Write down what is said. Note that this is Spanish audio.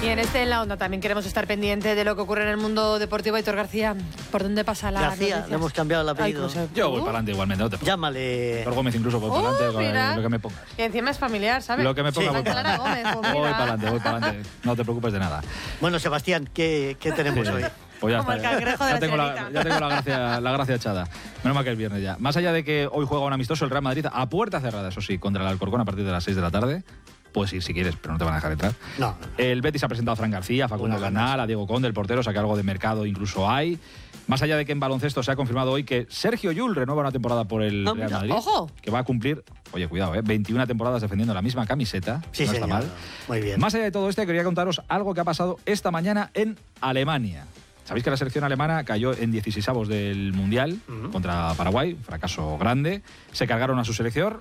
Y en En la Onda también queremos estar pendiente de lo que ocurre en el mundo deportivo. Aitor García, ¿por dónde pasa la García, le hemos cambiado el apellido. Yo voy para adelante igualmente, no te preocupes. Llámale. Por Gómez incluso voy para adelante con lo que me pongas. Y encima es familiar, ¿sabes? Lo que me ponga, Sí. voy para Clara adelante. Gómez, pues Voy mira. para adelante. No te preocupes de nada. Bueno, Sebastián, ¿qué tenemos hoy? Pues ya Como está. el cangrejo de la Ya tengo la gracia echada. Menos mal que es viernes ya. Más allá de que hoy juega un amistoso el Real Madrid a puerta cerrada, eso sí, contra el Alcorcón a partir de las 6 de la tarde. Puedes ir si quieres, pero no te van a dejar entrar. No. El Betis ha presentado a Fran García, a Facundo Bernal, a Diego Conde, el portero, o sea que algo de mercado incluso hay. Más allá de que en baloncesto se ha confirmado hoy que Sergio Llull renueva una temporada por el Real Madrid. ¡Ojo! Que va a cumplir, oye, cuidado, 21 temporadas defendiendo la misma camiseta. Sí, no está señor. mal. Muy bien. Más allá de todo esto, quería contaros algo que ha pasado esta mañana en Alemania. Sabéis que la selección alemana cayó en 16avos del Mundial contra Paraguay, un fracaso grande. Se cargaron a su selección,